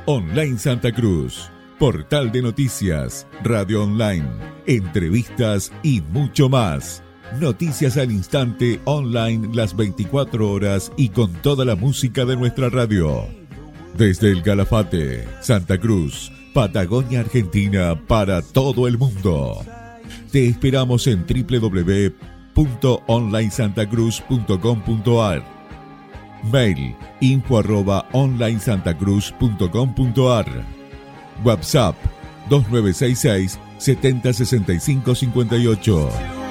Online Santa Cruz, portal de noticias, radio online, entrevistas y mucho más. Noticias al instante online las 24 horas y con toda la música de nuestra radio. Desde el Calafate, Santa Cruz, Patagonia, Argentina, para todo el mundo. Te esperamos en www.onlinesantacruz.com.ar. Mail info@onlinesantacruz.com.ar. WhatsApp 2966 706558.